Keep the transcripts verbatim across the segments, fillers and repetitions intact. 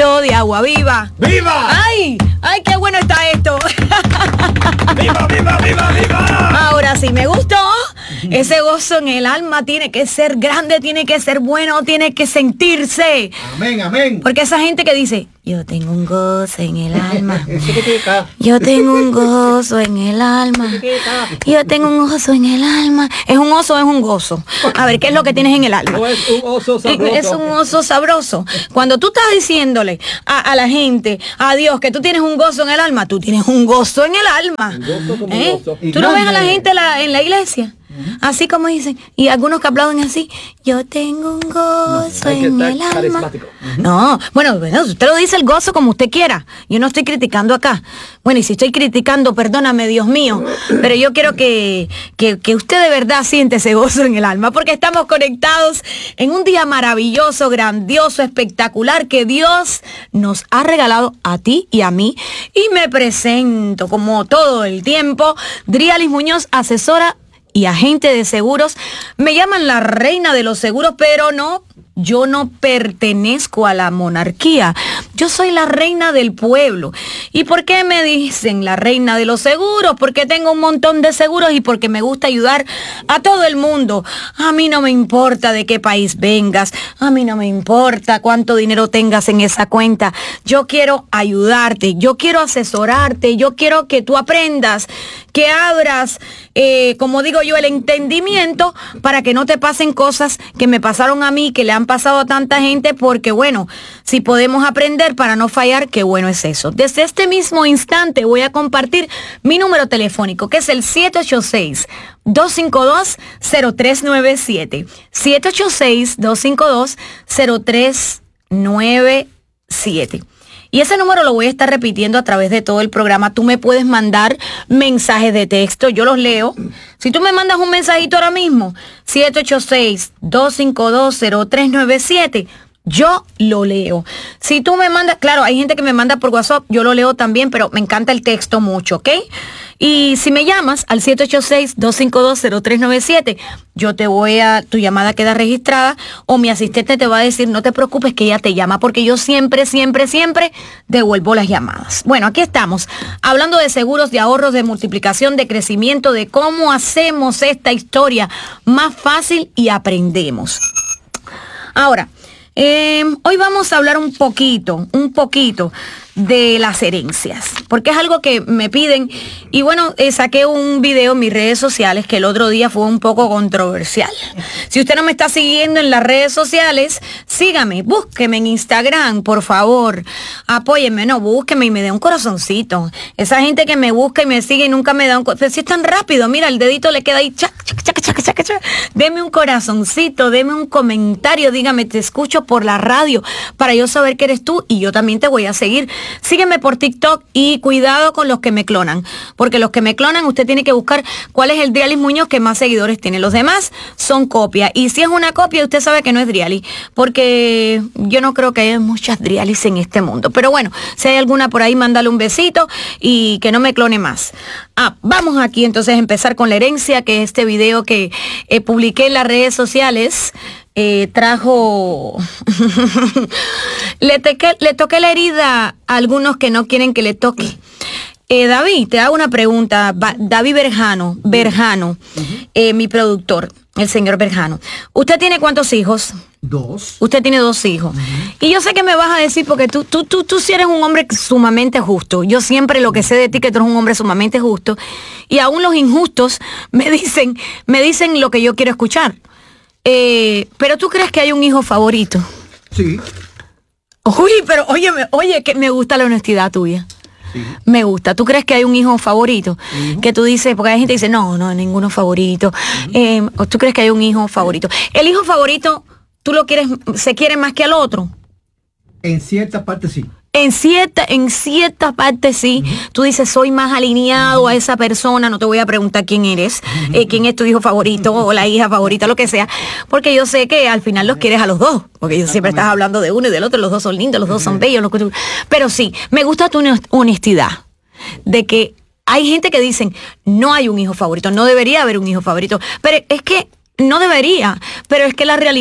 río de agua viva. ¡Viva! ¡Ay! ¡Ay, qué bueno está esto! ¡Viva, viva, viva, viva! Ahora sí, me gustó. Ese gozo en el alma tiene que ser grande, tiene que ser bueno, tiene que sentirse. Amén, amén. Porque esa gente que dice, yo tengo un gozo en el alma. Yo tengo un gozo en el alma. Yo tengo un gozo en el alma. ¿Es un oso o es un gozo? A ver, ¿qué es lo que tienes en el alma? No es un oso sabroso. Es un oso sabroso. Cuando tú estás diciéndole a, a la gente, a Dios, que tú tienes un gozo en el alma, tú tienes un gozo en el alma. Un gozo como ¿Eh? gozo. ¿Tú no ves a la gente la, en la iglesia? Así como dicen, y algunos que aplauden así, yo tengo un gozo Hay que en estar el alma. carismático. No, bueno, bueno, usted lo dice el gozo como usted quiera. Yo no estoy criticando acá. Bueno, y si estoy criticando, perdóname, Dios mío. Pero yo quiero que, que, que usted de verdad siente ese gozo en el alma, porque estamos conectados en un día maravilloso, grandioso, espectacular, que Dios nos ha regalado a ti y a mí. Y me presento, como todo el tiempo, Drialis Muñoz, asesora y agente de seguros. Me llaman la reina de los seguros, pero no, yo no pertenezco a la monarquía. Yo soy la reina del pueblo. ¿Y por qué me dicen la reina de los seguros? Porque tengo un montón de seguros y porque me gusta ayudar a todo el mundo. A mí no me importa de qué país vengas. A mí no me importa cuánto dinero tengas en esa cuenta. Yo quiero ayudarte. Yo quiero asesorarte. Yo quiero que tú aprendas, que abras, eh, como digo yo, el entendimiento para que no te pasen cosas que me pasaron a mí, que le han pasado a tanta gente, porque bueno, si podemos aprender para no fallar, qué bueno es eso. Desde este mismo instante voy a compartir mi número telefónico, que es el siete ocho seis, dos cinco dos, cero tres nueve siete. siete ocho seis, dos cinco dos, cero tres nueve siete. Y ese número lo voy a estar repitiendo a través de todo el programa. Tú me puedes mandar mensajes de texto, yo los leo. Si tú me mandas un mensajito ahora mismo, siete ocho seis, dos cinco dos, cero tres nueve siete, yo lo leo. Si tú me mandas, claro, hay gente que me manda por WhatsApp, yo lo leo también, pero me encanta el texto mucho, ¿ok? Y si me llamas al siete ocho seis, dos cinco dos, cero tres nueve siete, yo te voy a, tu llamada queda registrada, o mi asistente te va a decir, no te preocupes que ella te llama, porque yo siempre, siempre, siempre devuelvo las llamadas. Bueno, aquí estamos, hablando de seguros, de ahorros, de multiplicación, de crecimiento, de cómo hacemos esta historia más fácil y aprendemos. Ahora, Eh, hoy vamos a hablar un poquito, un poquito de las herencias, porque es algo que me piden. Y bueno, eh, saqué un video en mis redes sociales que el otro día fue un poco controversial. Si usted no me está siguiendo en las redes sociales, sígame, búsqueme en Instagram, por favor, apóyeme, no, búsqueme y me dé un corazoncito. Esa gente que me busca y me sigue y nunca me da un corazoncito, si es tan rápido, mira, el dedito le queda ahí, chac, chac, chac, chac, chac, chac. Deme un corazoncito, deme un comentario, dígame, te escucho por la radio, para yo saber que eres tú y yo también te voy a seguir. Sígueme por TikTok y cuidado con los que me clonan, porque los que me clonan, usted tiene que buscar cuál es el Drialis Muñoz que más seguidores tiene. Los demás son copias, y si es una copia, usted sabe que no es Drialis, porque yo no creo que haya muchas Drialis en este mundo. Pero bueno, si hay alguna por ahí, mándale un besito y que no me clone más. Ah, vamos aquí entonces a empezar con la herencia, que este video que eh, publiqué en las redes sociales Eh, trajo le, teque, le toqué la herida a algunos que no quieren que le toque. eh, David, te hago una pregunta. Ba, David Berjano, Berjano, uh-huh. eh, mi productor, el señor Berjano. ¿Usted tiene cuántos hijos? Dos. Usted tiene dos hijos. Uh-huh. Y yo sé que me vas a decir, porque tú, tú, tú, tú sí eres un hombre sumamente justo. Yo siempre lo que sé de ti, que tú eres un hombre sumamente justo. Y aún los injustos me dicen, me dicen lo que yo quiero escuchar. Eh, pero ¿tú crees que hay un hijo favorito? Sí. Uy, pero oye, oye, que me gusta la honestidad tuya. Sí. Me gusta. ¿Tú crees que hay un hijo favorito? Uh-huh. Que tú dices, porque hay gente que dice, no, no, ninguno favorito. Uh-huh. Eh, ¿tú crees que hay un hijo favorito? ¿El hijo favorito, tú lo quieres, se quiere más que al otro? En cierta parte sí. En cierta, en cierta parte sí, uh-huh. Tú dices, soy más alineado uh-huh. a esa persona, no te voy a preguntar quién eres, uh-huh. eh, quién es tu hijo favorito o la hija favorita, lo que sea, porque yo sé que al final los quieres a los dos, porque yo siempre estás hablando de uno y del otro, los dos son lindos, los dos son bellos, los... pero sí, me gusta tu honestidad, de que hay gente que dicen, no hay un hijo favorito, no debería haber un hijo favorito, pero es que no debería, pero es que la realidad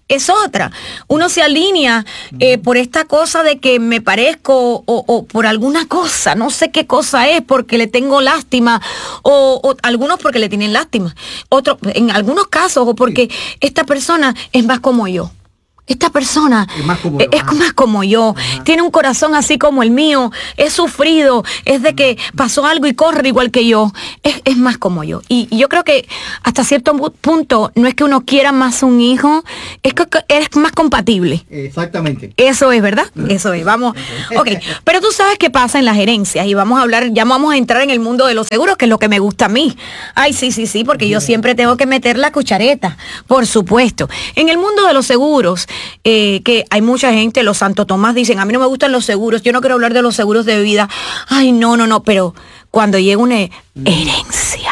es otra. Uno se alinea eh, por esta cosa de que me parezco o, o por alguna cosa, no sé qué cosa es, porque le tengo lástima, o, o algunos porque le tienen lástima, otros en algunos casos, o porque esta persona es más como yo. Esta persona es más como, es, es más como yo, ajá. Tiene un corazón así como el mío, es sufrido, es de que pasó algo y corre igual que yo, es, es más como yo. Y, y yo creo que hasta cierto punto no es que uno quiera más un hijo, es que eres más compatible. Exactamente. Eso es, ¿verdad? Eso es, vamos. Ok, pero tú sabes qué pasa en las herencias y vamos a hablar, ya vamos a entrar en el mundo de los seguros, que es lo que me gusta a mí. Ay, sí, sí, sí, porque yo siempre tengo que meter la cuchareta, por supuesto. En el mundo de los seguros, Eh, que hay mucha gente, los Santo Tomás dicen, a mí no me gustan los seguros, yo no quiero hablar de los seguros de vida. Ay, no, no, no, pero cuando llega una herencia,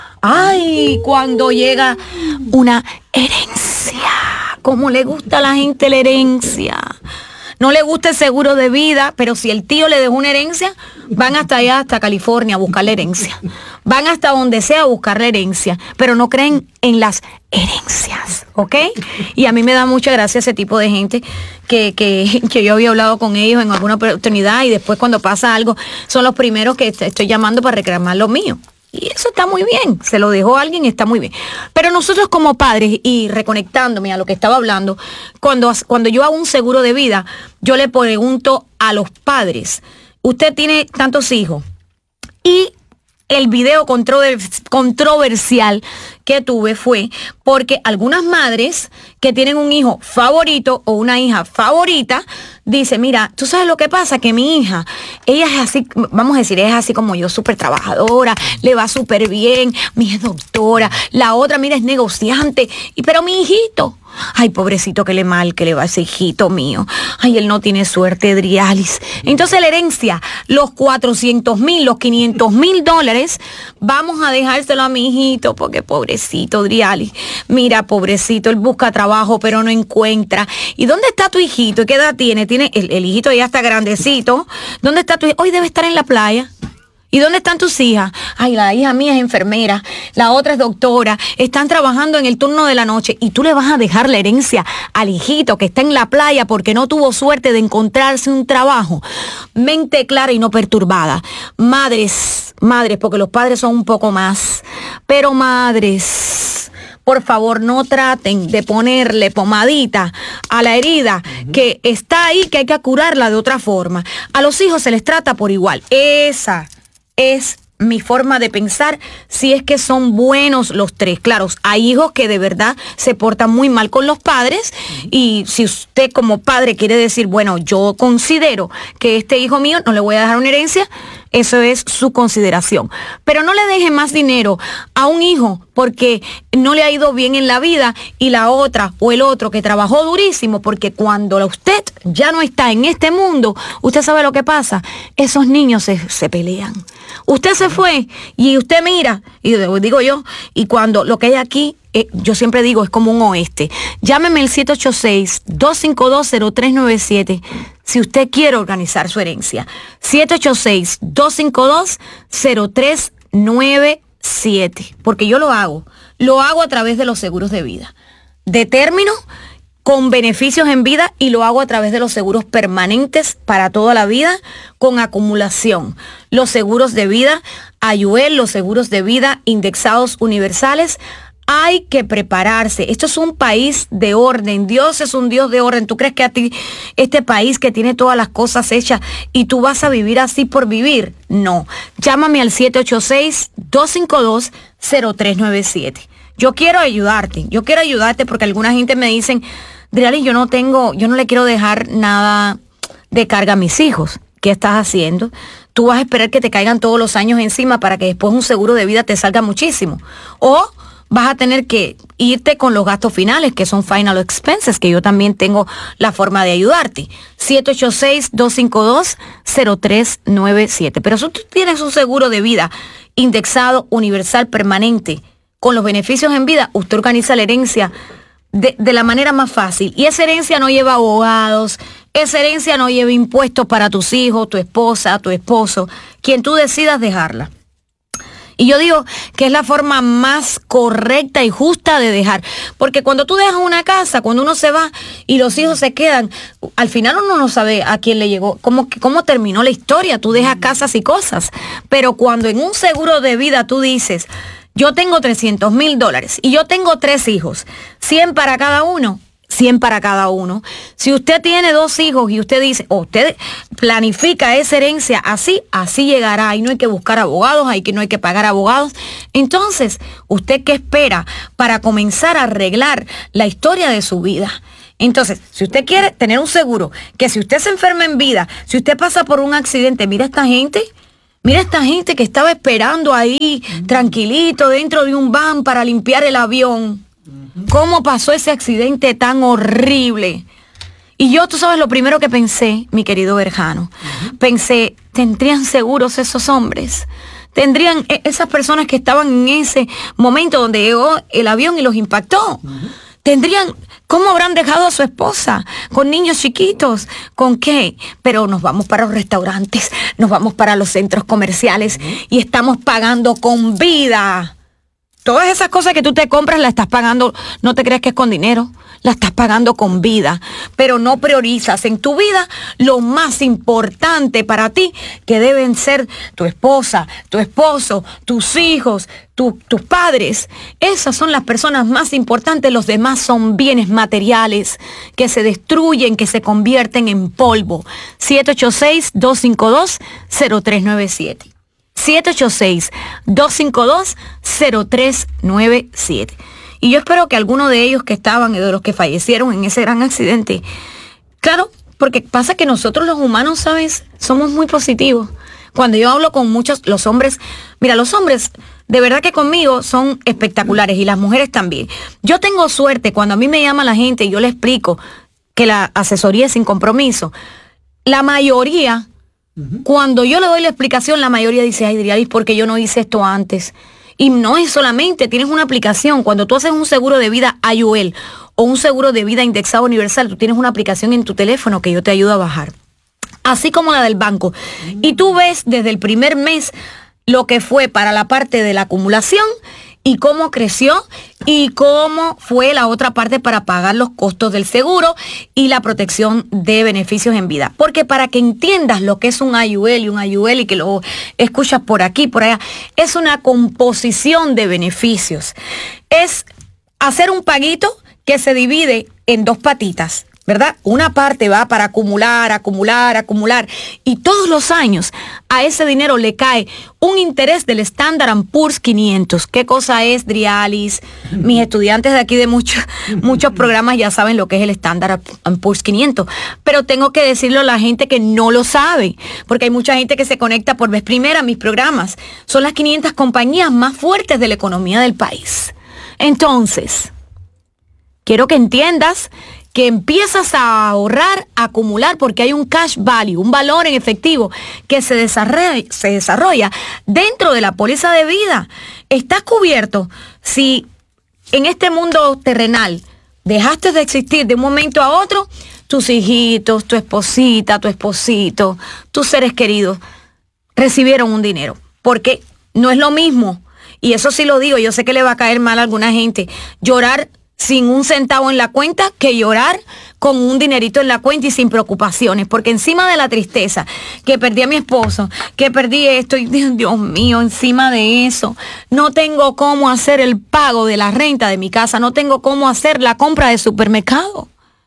ay, cuando llega una herencia, ¿cómo le gusta a la gente la herencia? No le gusta el seguro de vida, pero si el tío le dejó una herencia, van hasta allá, hasta California a buscar la herencia. Van hasta donde sea a buscar la herencia, pero no creen en las herencias, ¿ok? Y a mí me da mucha gracia ese tipo de gente que, que, que yo había hablado con ellos en alguna oportunidad y después cuando pasa algo son los primeros que estoy llamando para reclamar lo mío. Y eso está muy bien, se lo dejó alguien, está muy bien. Pero nosotros como padres, y reconectándome a lo que estaba hablando, cuando, cuando yo hago un seguro de vida, yo le pregunto a los padres, usted tiene tantos hijos, y el video controversial que tuve fue porque algunas madres que tienen un hijo favorito o una hija favorita, dice, mira, tú sabes lo que pasa, que mi hija, ella es así, vamos a decir, es así como yo, súper trabajadora, le va súper bien, mi hija es doctora, la otra, mira, es negociante, y pero mi hijito, ay, pobrecito, que le mal que le va a ese hijito mío. Ay, él no tiene suerte, Drialis. Entonces la herencia, los cuatrocientos mil, los quinientos mil dólares, vamos a dejárselo a mi hijito, porque pobrecito, Drialis. Mira, pobrecito, él busca trabajo, pero no encuentra. ¿Y dónde está tu hijito? ¿Qué edad tiene? Tiene el, el hijito ya está grandecito. ¿Dónde está tu hijo? Hoy debe estar en la playa. ¿Y dónde están tus hijas? Ay, la hija mía es enfermera, la otra es doctora, están trabajando en el turno de la noche y tú le vas a dejar la herencia al hijito que está en la playa porque no tuvo suerte de encontrarse un trabajo. Mente clara y no perturbada. Madres, madres, porque los padres son un poco más, pero madres, por favor, no traten de ponerle pomadita a la herida uh-huh. que está ahí, que hay que curarla de otra forma. A los hijos se les trata por igual. Esa es mi forma de pensar, si es que son buenos los tres. Claro, hay hijos que de verdad se portan muy mal con los padres uh-huh. y si usted como padre quiere decir, bueno, yo considero que este hijo mío no le voy a dejar una herencia, eso es su consideración. Pero no le deje más dinero a un hijo porque no le ha ido bien en la vida y la otra o el otro que trabajó durísimo, porque cuando usted ya no está en este mundo, usted sabe lo que pasa, esos niños se, se pelean. Usted se fue y usted mira, y digo yo, y cuando lo que hay aquí, eh, yo siempre digo, es como un oeste. Llámeme al siete ocho seis, dos cinco dos, cero tres nueve siete si usted quiere organizar su herencia. siete ocho seis, dos cinco dos, cero tres nueve siete. Porque yo lo hago. Lo hago a través de los seguros de vida. Determino con beneficios en vida y lo hago a través de los seguros permanentes para toda la vida con acumulación. Los seguros de vida Ayuel, los seguros de vida indexados universales. Hay que prepararse. Esto es un país de orden. Dios es un Dios de orden. ¿Tú crees que a ti, este país que tiene todas las cosas hechas y tú vas a vivir así por vivir? No. Llámame al siete ocho seis, dos cinco dos, cero tres nueve siete. Yo quiero ayudarte. Yo quiero ayudarte porque alguna gente me dicen, Drialis, yo no tengo, yo no le quiero dejar nada de carga a mis hijos. ¿Qué estás haciendo? Tú vas a esperar que te caigan todos los años encima para que después un seguro de vida te salga muchísimo. O vas a tener que irte con los gastos finales, que son final expenses, que yo también tengo la forma de ayudarte. siete ocho seis, dos cinco dos, cero tres nueve siete. Pero si tú tienes un seguro de vida indexado, universal, permanente, con los beneficios en vida, usted organiza la herencia de, de la manera más fácil. Y esa herencia no lleva abogados, esa herencia no lleva impuestos para tus hijos, tu esposa, tu esposo, quien tú decidas dejarla. Y yo digo que es la forma más correcta y justa de dejar. Porque cuando tú dejas una casa, cuando uno se va y los hijos se quedan, al final uno no sabe a quién le llegó, cómo, cómo terminó la historia. Tú dejas casas y cosas. Pero cuando en un seguro de vida tú dices, yo tengo trescientos mil dólares y yo tengo tres hijos, cien para cada uno. cien para cada uno. Si usted tiene dos hijos y usted dice, o usted planifica esa herencia así, así llegará. Y no hay que buscar abogados, hay que, no hay que pagar abogados. Entonces, ¿usted qué espera para comenzar a arreglar la historia de su vida? Entonces, si usted quiere tener un seguro, que si usted se enferma en vida, si usted pasa por un accidente, mira esta gente, mira esta gente que estaba esperando ahí, tranquilito, dentro de un van para limpiar el avión. ¿Cómo pasó ese accidente tan horrible? Y yo, tú sabes, lo primero que pensé, mi querido Berjano, uh-huh. pensé, ¿tendrían seguros esos hombres? ¿Tendrían esas personas que estaban en ese momento donde llegó el avión y los impactó? Uh-huh. ¿Tendrían, cómo habrán dejado a su esposa con niños chiquitos? ¿Con qué? Pero nos vamos para los restaurantes, nos vamos para los centros comerciales uh-huh. y estamos pagando con vida. Todas esas cosas que tú te compras las estás pagando, no te creas que es con dinero, las estás pagando con vida, pero no priorizas en tu vida lo más importante para ti, que deben ser tu esposa, tu esposo, tus hijos, tu, tus padres. Esas son las personas más importantes, los demás son bienes materiales que se destruyen, que se convierten en polvo. siete ocho seis, dos cinco dos, cero tres nueve siete. siete ocho seis, dos cinco dos, cero tres nueve siete. Y yo espero que alguno de ellos que estaban, de los que fallecieron en ese gran accidente, claro, porque pasa que nosotros los humanos, ¿sabes? Somos muy positivos. Cuando yo hablo con muchos, los hombres, mira, los hombres, de verdad que conmigo son espectaculares y las mujeres también. Yo tengo suerte cuando a mí me llama la gente y yo le explico que la asesoría es sin compromiso. La mayoría... Uh-huh. Cuando yo le doy la explicación, la mayoría dice, ay, Drialis, ¿por qué yo no hice esto antes? Y no es solamente, tienes una aplicación. Cuando tú haces un seguro de vida I U L o un seguro de vida indexado universal, tú tienes una aplicación en tu teléfono que yo te ayudo a bajar. Así como la del banco. Uh-huh. Y tú ves desde el primer mes lo que fue para la parte de la acumulación y cómo creció y cómo fue la otra parte para pagar los costos del seguro y la protección de beneficios en vida. Porque para que entiendas lo que es un I U L y un I U L y que lo escuchas por aquí, por allá, es una composición de beneficios. Es hacer un paguito que se divide en dos patitas, ¿verdad? Una parte va para acumular, acumular, acumular. Y todos los años a ese dinero le cae un interés del Standard and Poor's quinientos. ¿Qué cosa es, Drialis? Mis estudiantes de aquí de muchos, muchos programas ya saben lo que es el Standard and Poor's quinientos. Pero tengo que decirlo a la gente que no lo sabe, porque hay mucha gente que se conecta por vez primera a mis programas. Son las quinientas compañías más fuertes de la economía del país. Entonces, quiero que entiendas que empiezas a ahorrar, a acumular, porque hay un cash value, un valor en efectivo que se desarrolla, se desarrolla dentro de la póliza de vida. Estás cubierto si en este mundo terrenal dejaste de existir de un momento a otro, tus hijitos, tu esposita, tu esposito, tus seres queridos recibieron un dinero. Porque no es lo mismo, y eso sí lo digo, yo sé que le va a caer mal a alguna gente, llorar sin un centavo en la cuenta que llorar con un dinerito en la cuenta y sin preocupaciones, porque encima de la tristeza, que perdí a mi esposo, que perdí esto, y Dios mío, encima de eso, no tengo cómo hacer el pago de la renta de mi casa, no tengo cómo hacer la compra de supermercado.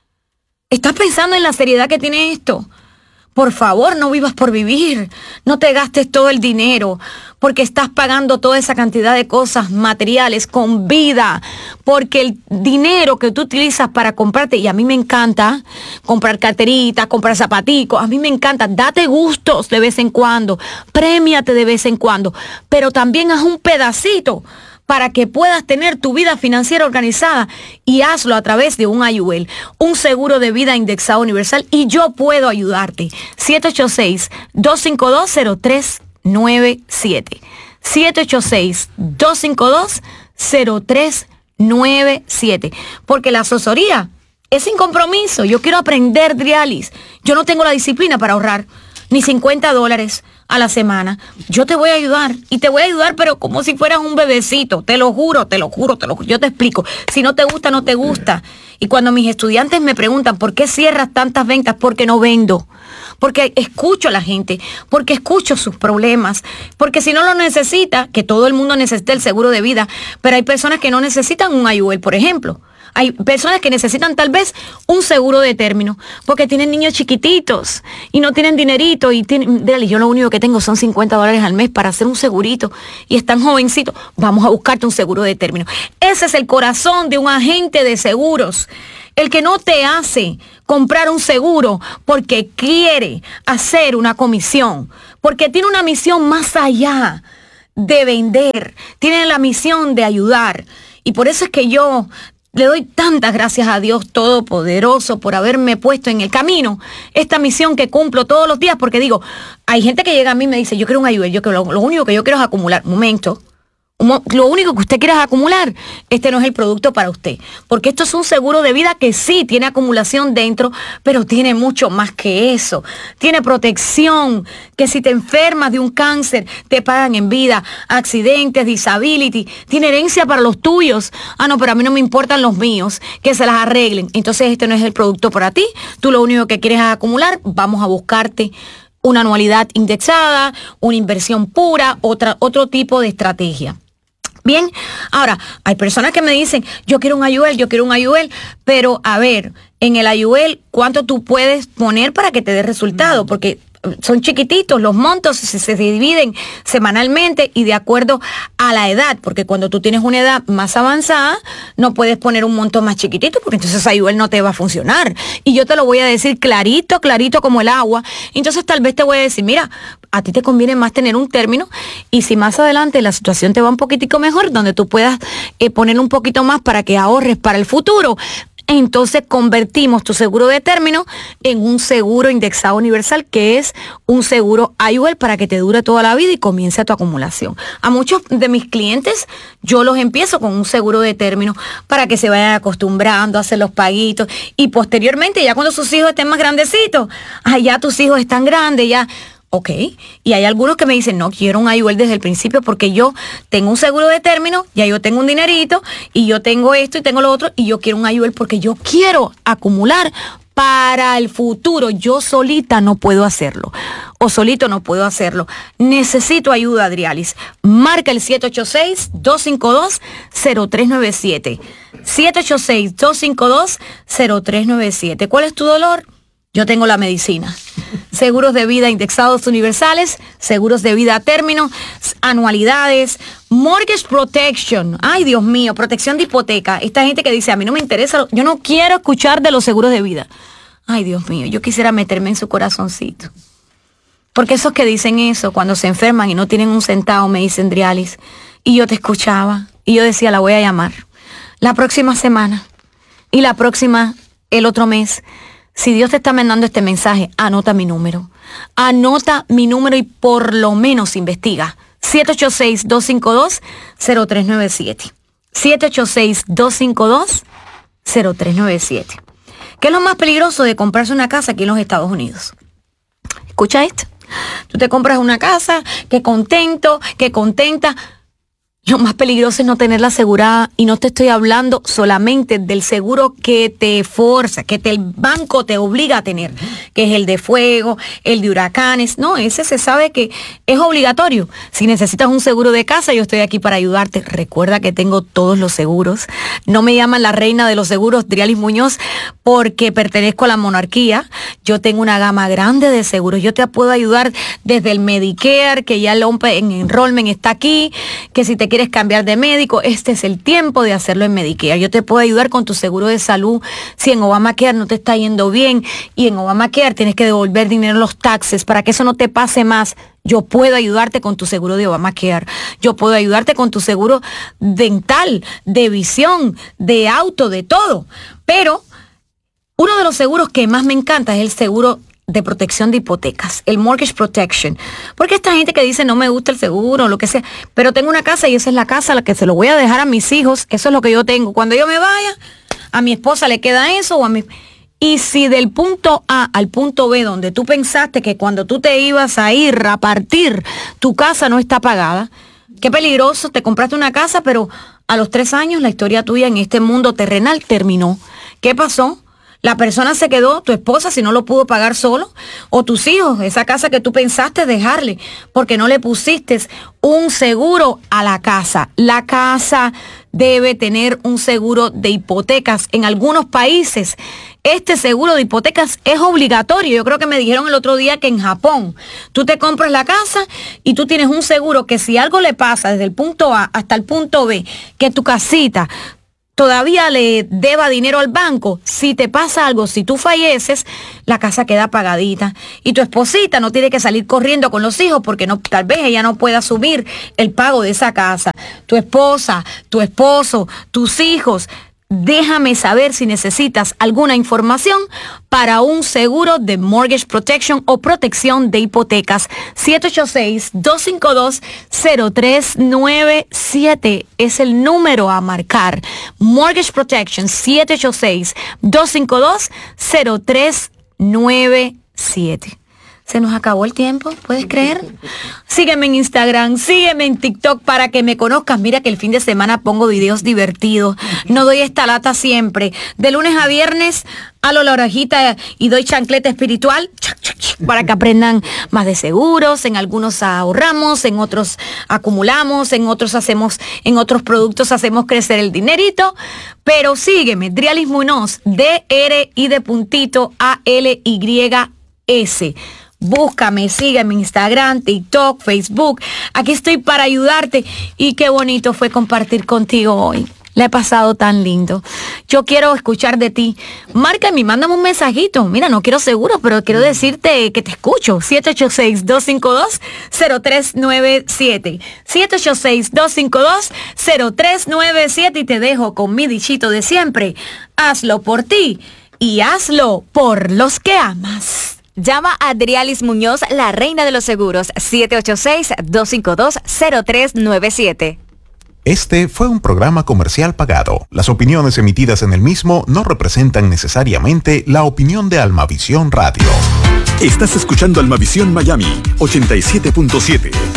¿Estás pensando en la seriedad que tiene esto? Por favor, no vivas por vivir, no te gastes todo el dinero, porque estás pagando toda esa cantidad de cosas materiales con vida, porque el dinero que tú utilizas para comprarte, y a mí me encanta comprar carteritas, comprar zapaticos, a mí me encanta, date gustos de vez en cuando, premiate de vez en cuando, pero también haz un pedacito para que puedas tener tu vida financiera organizada y hazlo a través de un I U L, un seguro de vida indexado universal, y yo puedo ayudarte. siete ocho seis, dos cinco dos, cero tres nueve siete. siete ocho seis, dos cinco dos, cero tres nueve siete. Porque la asesoría es sin compromiso. Yo quiero aprender, Drialis. Yo no tengo la disciplina para ahorrar. ni cincuenta dólares a la semana. Yo te voy a ayudar y te voy a ayudar, pero como si fueras un bebecito. Te lo juro, te lo juro, te lo juro. Yo te explico. Si no te gusta, no te gusta. Y cuando mis estudiantes me preguntan por qué cierras tantas ventas, porque no vendo. Porque escucho a la gente, porque escucho sus problemas, porque si no lo necesita, que todo el mundo necesita el seguro de vida, pero hay personas que no necesitan un I U L, por ejemplo. Hay personas que necesitan tal vez un seguro de término, porque tienen niños chiquititos y no tienen dinerito. Y tienen, dale, yo lo único que tengo son cincuenta dólares al mes para hacer un segurito y están jovencitos. Vamos a buscarte un seguro de término. Ese es el corazón de un agente de seguros. El que no te hace comprar un seguro porque quiere hacer una comisión, porque tiene una misión más allá de vender, tiene la misión de ayudar. Y por eso es que yo le doy tantas gracias a Dios Todopoderoso por haberme puesto en el camino esta misión que cumplo todos los días, porque digo, hay gente que llega a mí y me dice, yo quiero un I U L, yo quiero, lo, lo único que yo quiero es acumular. Momento. Lo único que usted quiere es acumular. Este no es el producto para usted, porque esto es un seguro de vida que sí tiene acumulación dentro, pero tiene mucho más que eso. Tiene protección, que si te enfermas de un cáncer te pagan en vida, accidentes, disability, tiene herencia para los tuyos. Ah, no, pero a mí no me importan los míos, que se las arreglen. Entonces este no es el producto para ti. Tú lo único que quieres es acumular. Vamos a buscarte una anualidad indexada, una inversión pura, otra, otro tipo de estrategia. Bien, ahora, hay personas que me dicen, yo quiero un I U L, yo quiero un I U L, pero a ver, en el I U L, ¿cuánto tú puedes poner para que te dé resultado? Porque son chiquititos, los montos se, se dividen semanalmente y de acuerdo a la edad, porque cuando tú tienes una edad más avanzada, no puedes poner un monto más chiquitito, porque entonces I U L no te va a funcionar. Y yo te lo voy a decir clarito, clarito como el agua. Entonces tal vez te voy a decir, mira, a ti te conviene más tener un término, y si más adelante la situación te va un poquitico mejor, donde tú puedas eh, poner un poquito más para que ahorres para el futuro, entonces convertimos tu seguro de término en un seguro indexado universal, que es un seguro I U L para que te dure toda la vida y comience tu acumulación. A muchos de mis clientes yo los empiezo con un seguro de término para que se vayan acostumbrando a hacer los paguitos, y posteriormente ya cuando sus hijos estén más grandecitos, ah, ya tus hijos están grandes, ya... Ok, y hay algunos que me dicen, no, quiero un I U L desde el principio porque yo tengo un seguro de término, ya yo tengo un dinerito, y yo tengo esto y tengo lo otro, y yo quiero un I U L porque yo quiero acumular para el futuro. Yo solita no puedo hacerlo, o solito no puedo hacerlo. Necesito ayuda, Adrialis. Marca el siete ocho seis, dos cinco dos, cero tres nueve siete. siete ocho seis, dos cinco dos, cero tres nueve siete. ¿Cuál es tu dolor? Yo tengo la medicina. Seguros de vida indexados universales, seguros de vida a término, anualidades, mortgage protection. Ay, Dios mío, protección de hipoteca. Esta gente que dice, a mí no me interesa, yo no quiero escuchar de los seguros de vida. Ay, Dios mío, yo quisiera meterme en su corazoncito. Porque esos que dicen eso, cuando se enferman y no tienen un centavo, me dicen, Drialis, y yo te escuchaba, y yo decía, la voy a llamar la próxima semana, y la próxima, el otro mes. Si Dios te está mandando este mensaje, anota mi número. Anota mi número y por lo menos investiga. siete ocho seis, dos cinco dos, cero tres nueve siete. siete ocho seis, dos cinco dos, cero tres nueve siete. ¿Qué es lo más peligroso de comprarse una casa aquí en los Estados Unidos? Escucha esto. Tú te compras una casa, que contento, que contenta. Lo más peligroso es no tenerla asegurada, y no te estoy hablando solamente del seguro que te forza, que te, el banco te obliga a tener, que es el de fuego, el de huracanes. No, ese se sabe que es obligatorio. Si necesitas un seguro de casa, yo estoy aquí para ayudarte. Recuerda que tengo todos los seguros. No me llaman la reina de los seguros, Drialis Muñoz, porque pertenezco a la monarquía. Yo tengo una gama grande de seguros. Yo te puedo ayudar desde el Medicare, que ya el en enrollment está aquí, que si te quieres cambiar de médico, este es el tiempo de hacerlo en Medicare. Yo te puedo ayudar con tu seguro de salud si en Obamacare no te está yendo bien, y en Obamacare tienes que devolver dinero en los taxes para que eso no te pase más. Yo puedo ayudarte con tu seguro de Obamacare. Yo puedo ayudarte con tu seguro dental, de visión, de auto, de todo. Pero uno de los seguros que más me encanta es el seguro de protección de hipotecas, el mortgage protection. Porque esta gente que dice no me gusta el seguro, lo que sea, pero tengo una casa y esa es la casa a la que se lo voy a dejar a mis hijos, eso es lo que yo tengo. Cuando yo me vaya, a mi esposa le queda eso, o a mi... Y si del punto A al punto B, donde tú pensaste que cuando tú te ibas a ir a partir, tu casa no está pagada, qué peligroso, te compraste una casa, pero a los tres años la historia tuya en este mundo terrenal terminó. ¿Qué pasó? La persona se quedó, tu esposa, si no lo pudo pagar solo, o tus hijos, esa casa que tú pensaste dejarle, porque no le pusiste un seguro a la casa. La casa debe tener un seguro de hipotecas. En algunos países, este seguro de hipotecas es obligatorio. Yo creo que me dijeron el otro día que en Japón, tú te compras la casa y tú tienes un seguro que si algo le pasa desde el punto A hasta el punto B, que tu casita todavía le deba dinero al banco, si te pasa algo, si tú falleces, la casa queda pagadita. Y tu esposita no tiene que salir corriendo con los hijos porque no, tal vez ella no pueda asumir el pago de esa casa. Tu esposa, tu esposo, tus hijos, déjame saber si necesitas alguna información para un seguro de mortgage protection o protección de hipotecas. siete ocho seis, dos cinco dos, cero tres nueve siete es el número a marcar. Mortgage Protection, siete ocho seis, dos cinco dos, cero tres nueve siete. Se nos acabó el tiempo, ¿puedes creer? Sígueme en Instagram, sígueme en TikTok para que me conozcas. Mira que el fin de semana pongo videos divertidos. No doy esta lata siempre. De lunes a viernes, halo la orejita y doy chancleta espiritual para que aprendan más de seguros. En algunos ahorramos, en otros acumulamos, en otros hacemos, en otros productos hacemos crecer el dinerito. Pero sígueme, Drialis Muñoz, D R I de puntito A L Y S. Búscame, sígueme en Instagram, TikTok, Facebook. Aquí estoy para ayudarte y qué bonito fue compartir contigo hoy. La he pasado tan lindo. Yo quiero escuchar de ti. Márcame, mándame un mensajito. Mira, no quiero seguro, pero quiero decirte que te escucho. siete ocho seis, dos cinco dos, cero tres nueve siete. siete ocho seis, dos cinco dos, cero tres nueve siete y te dejo con mi dichito de siempre. Hazlo por ti y hazlo por los que amas. Llama a Drialis Muñoz, la reina de los seguros, siete ocho seis, dos cinco dos, cero tres nueve siete. Este fue un programa comercial pagado. Las opiniones emitidas en el mismo no representan necesariamente la opinión de Almavisión Radio. Estás escuchando Almavisión Miami ochenta y siete punto siete.